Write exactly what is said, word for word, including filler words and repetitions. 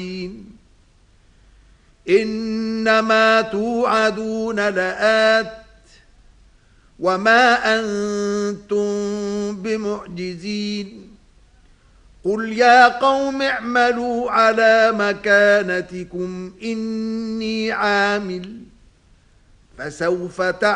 إنما توعدون لآت وما أنتم بمعجزين قل يا قوم اعملوا على مكانتكم إني عامل فسوف تعلمون